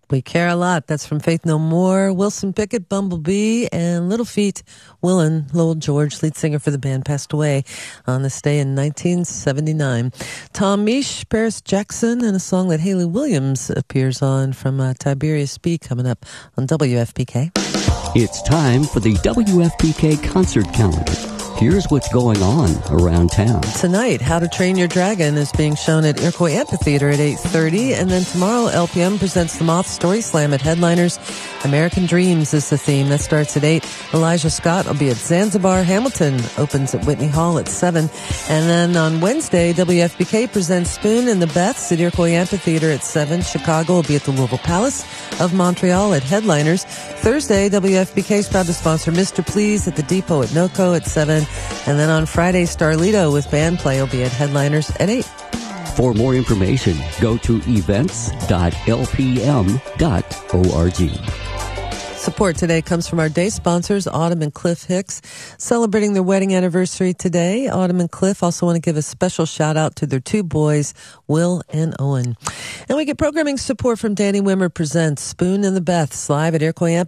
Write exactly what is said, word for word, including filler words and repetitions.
We Care a Lot. That's from Faith No More, Wilson Pickett, Bumblebee, and Little Feat. Willin, Lowell George, lead singer for the band, passed away on this day in nineteen seventy-nine. Tom Misch, Paris Jackson, and a song that Haley Williams appears on from uh, Tiberius B coming up on W F P K. It's time for the W F P K concert calendar. Here's what's going on around town. Tonight, How to Train Your Dragon is being shown at Iroquois Amphitheater at eight thirty. And then tomorrow, L P M presents the Moth Story Slam at Headliners. American Dreams is the theme. That starts at eight. Elijah Scott will be at Zanzibar. Hamilton opens at Whitney Hall at seven. And then on Wednesday, W F P K presents Spoon and the Beths at Iroquois Amphitheater at seven. Chicago will be at the Louisville Palace of Montreal at Headliners. Thursday, W F P K is proud to sponsor Mister Please at the Depot at NOCO at seven. And then on Friday, Starlito with band play will be at Headliners at eight. For more information, go to events dot l p m dot org. Support today comes from our day sponsors, Autumn and Cliff Hicks, celebrating their wedding anniversary today. Autumn and Cliff also want to give a special shout out to their two boys, Will and Owen. And we get programming support from Danny Wimmer presents Spoon and the Beths live at Iroquois